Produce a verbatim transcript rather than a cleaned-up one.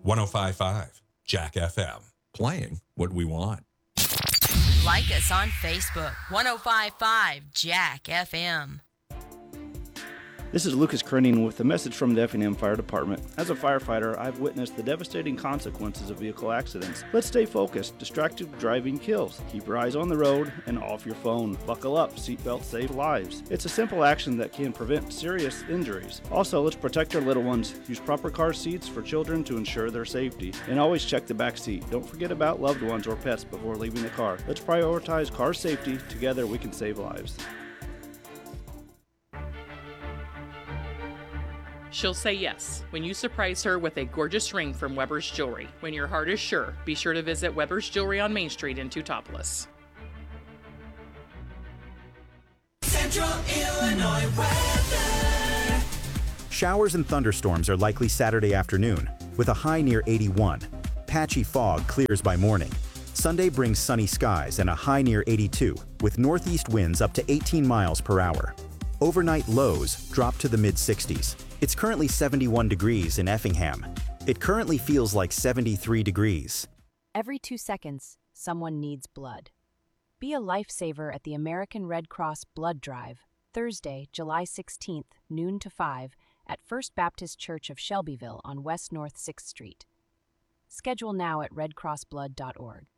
one oh five point five Jack F M. Playing what we want. Like us on Facebook, one oh five point five Jack F M. This is Lucas Krenning with a message from the Effingham Fire Department. As a firefighter, I've witnessed the devastating consequences of vehicle accidents. Let's stay focused. Distracted driving kills. Keep your eyes on the road and off your phone. Buckle up. Seatbelts save lives. It's a simple action that can prevent serious injuries. Also, let's protect our little ones. Use proper car seats for children to ensure their safety. And always check the back seat. Don't forget about loved ones or pets before leaving the car. Let's prioritize car safety. Together, we can save lives. She'll say yes when you surprise her with a gorgeous ring from Weber's Jewelry. When your heart is sure, be sure to visit Weber's Jewelry on Main Street in Teutopolis. Central Illinois weather. Showers and thunderstorms are likely Saturday afternoon, with a high near eighty-one. Patchy fog clears by morning. Sunday brings sunny skies and a high near eighty-two, with northeast winds up to eighteen miles per hour. Overnight lows drop to the mid sixties. It's currently seventy-one degrees in Effingham. It currently feels like seventy-three degrees. Every two seconds, someone needs blood. Be a lifesaver at the American Red Cross Blood Drive, Thursday, July sixteenth, noon to five, at First Baptist Church of Shelbyville on West North sixth Street. Schedule now at red cross blood dot org.